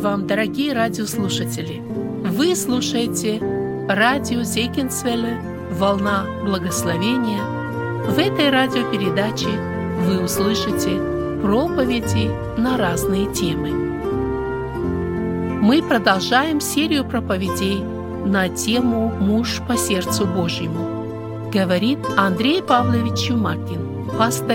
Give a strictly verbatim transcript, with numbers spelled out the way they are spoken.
вам, дорогие радиослушатели! Вы слушаете радио Зегенсвелле «Волна благословения». В этой радиопередаче вы услышите проповеди на разные темы. Мы продолжаем серию проповедей на тему «Муж по сердцу Божьему». Говорит Андрей Павлович Чумакин, пастор